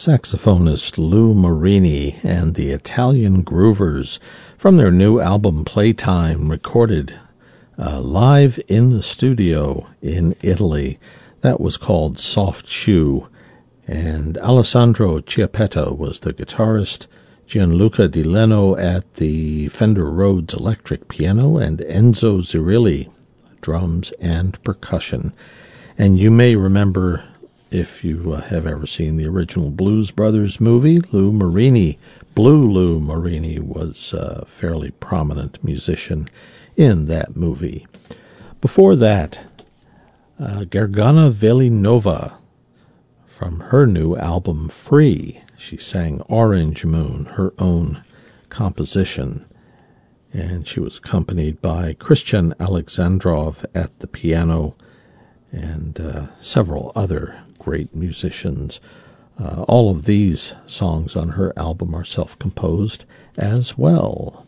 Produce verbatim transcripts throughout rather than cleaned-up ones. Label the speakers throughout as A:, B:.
A: saxophonist Lou Marini and the Italian Groovers from their new album Playtime, recorded uh, live in the studio in Italy. That was called Soft Shoe, and Alessandro Chiappetta was the guitarist, Gianluca Di Leno at the Fender Rhodes electric piano, and Enzo Zirilli, drums and percussion. And you may remember, if you uh, have ever seen the original Blues Brothers movie, Lou Marini, Blue Lou Marini, was a fairly prominent musician in that movie. Before that, uh, Gergana Velinova, from her new album Free, she sang Orange Moon, her own composition, and she was accompanied by Christian Alexandrov at the piano and uh, several other great musicians. Uh, all of these songs on her album are self-composed as well.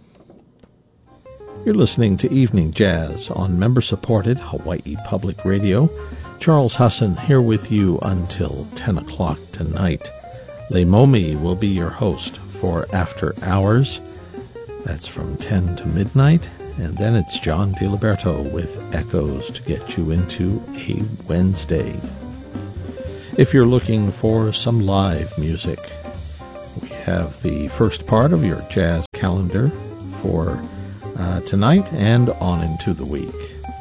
A: You're listening to Evening Jazz on member-supported Hawaii Public Radio. Charles Husson here with you until ten o'clock tonight. Leimomi will be your host for After Hours. That's from ten to midnight. And then it's John DiLiberto with Echoes to get you into a Wednesday. If you're looking for some live music, we have the first part of your jazz calendar for uh, tonight and on into the week.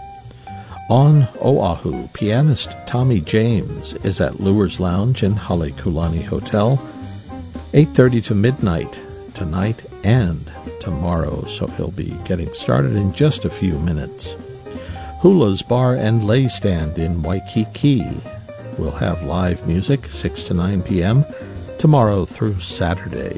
A: On Oahu, pianist Tommy James is at Lure's Lounge in Halekulani Hotel, eight thirty to midnight tonight and tomorrow, so he'll be getting started in just a few minutes. Hula's Bar and Lay Stand in Waikiki will have live music six to nine p.m. tomorrow through Saturday.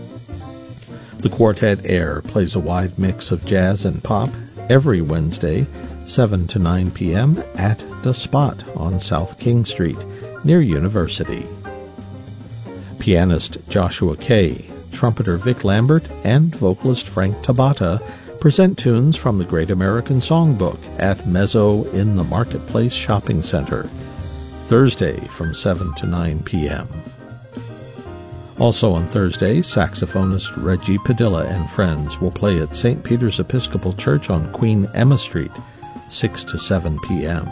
A: The Quartet Air plays a wide mix of jazz and pop every Wednesday, seven to nine p.m. at The Spot on South King Street, near University. Pianist Joshua Kay, trumpeter Vic Lambert, and vocalist Frank Tabata present tunes from the Great American Songbook at Mezzo in the Marketplace Shopping Center, Thursday from seven to nine p.m. Also on Thursday, saxophonist Reggie Padilla and friends will play at Saint Peter's Episcopal Church on Queen Emma Street, six to seven p.m.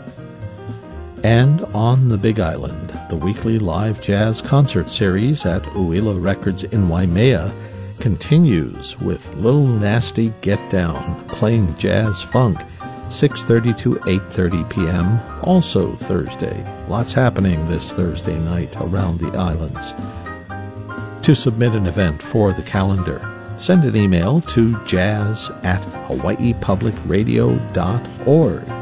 A: And on the Big Island, the weekly live jazz concert series at Uila Records in Waimea continues with Lil Nasty Get Down playing jazz funk, six thirty to eight thirty p.m., also Thursday. Lots happening this Thursday night around the islands. To submit an event for the calendar, send an email to jazz at hawaii public radio dot org.